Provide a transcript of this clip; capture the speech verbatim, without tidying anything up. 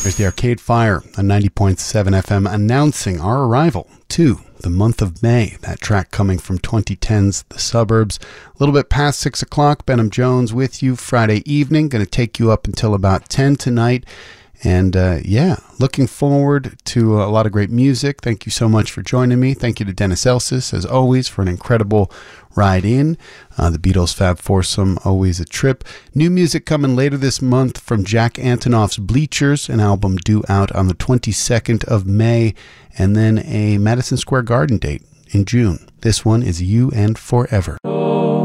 There's the Arcade Fire on ninety point seven F M announcing our arrival to the month of May. That track coming from twenty ten's The Suburbs. A little bit past six o'clock, Benham Jones with you Friday evening. Going to take you up until about ten tonight. And uh, yeah, looking forward to a lot of great music. Thank you so much for joining me. Thank you to Dennis Elsis, as always, for an incredible ride in. Uh, the Beatles Fab Foursome, always a trip. New music coming later this month from Jack Antonoff's Bleachers, an album due out on the twenty-second of May, and then a Madison Square Garden date in June. This one is You and Forever.